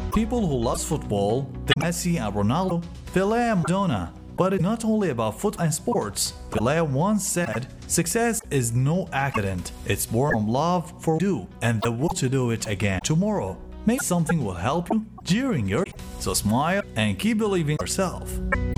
People who love football think Messi and Ronaldo, Pelé and Maradona. But it's not only about football and sports. Pelé once said, "Success is no accident. It's born from love for what you do and the will to do it again tomorrow." Maybe something will help you during your day. So smile and keep believing in yourself.